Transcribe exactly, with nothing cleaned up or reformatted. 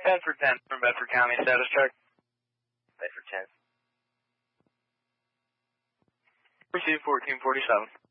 Bedford ten from Bedford County, status check. Bedford ten. Receive fourteen forty-seven.